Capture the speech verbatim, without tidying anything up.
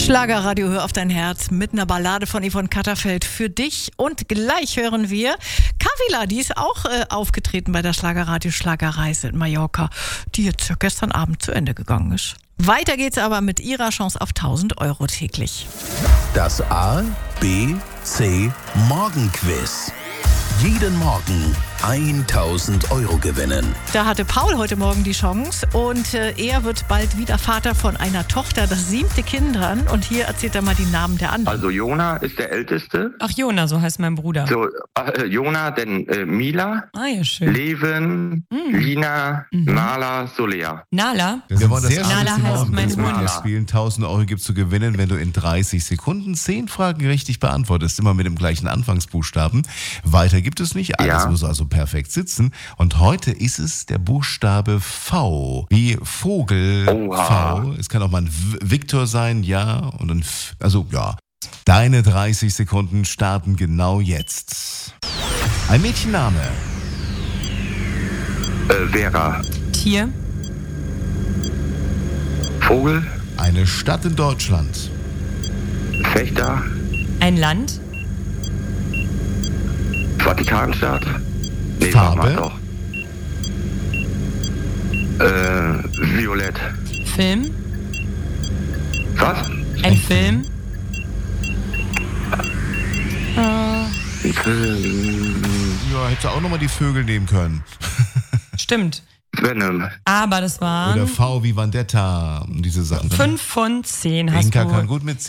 Schlagerradio, hör auf dein Herz mit einer Ballade von Yvonne Katterfeld für dich. Und gleich hören wir Kavila, die ist auch äh, aufgetreten bei der Schlagerradio Schlagerreise in Mallorca, die jetzt gestern Abend zu Ende gegangen ist. Weiter geht's aber mit ihrer Chance auf tausend Euro täglich. Das A, B, C Morgenquiz. Jeden Morgen tausend Euro gewinnen. Da hatte Paul heute Morgen die Chance und äh, er wird bald wieder Vater von einer Tochter, das siebte Kind dran. Und hier erzählt er mal die Namen der anderen. Also Jona ist der Älteste. Ach, Jona, so heißt mein Bruder. So, äh, Jona, dann äh, Mila, Ah ja, schön. Leven, Mm. Lina, Mhm. Nala, Solea. Nala? Wir Wir wollen wollen das das Nala alles heißt morgen mein mit Hund. dir spielen. tausend Euro gibt's zu gewinnen, wenn du in dreißig Sekunden zehn Fragen richtig beantwortest. Immer mit dem gleichen Anfangsbuchstaben. Weiter gibt es nicht. Alles Ja. muss also perfekt sitzen. Und heute ist es der Buchstabe V. Wie Vogel. Oha. V. Es kann auch mal ein V- Viktor sein, ja. Und ein F. Also, ja. Deine dreißig Sekunden starten genau jetzt. Ein Mädchenname. Äh, Vera. Tier? Vogel, Eine Stadt in Deutschland. Fechter, Ein Land? Vatikanstaat. Nee, Farbe? warte mal, doch. Äh, Violett. Film? Was? Ein Film? Ja, hätte auch nochmal die Vögel nehmen können. Stimmt. Venom. Aber das Oder waren V wie Vendetta. Und diese Sachen. fünf von zehn. Hast Inka du kann gut mit